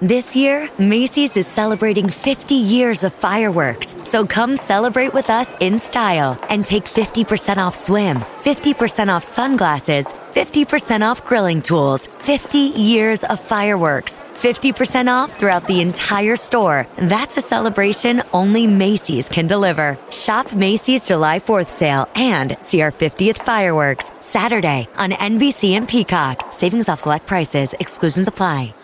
This year, Macy's is celebrating 50 years of fireworks, so come celebrate with us in style and take 50% off swim, 50% off sunglasses, 50% off grilling tools, 50 years of fireworks, 50% off throughout the entire store. That's a celebration only Macy's can deliver. Shop Macy's July 4th sale and see our 50th fireworks Saturday on NBC and Peacock. Savings off select prices. Exclusions apply.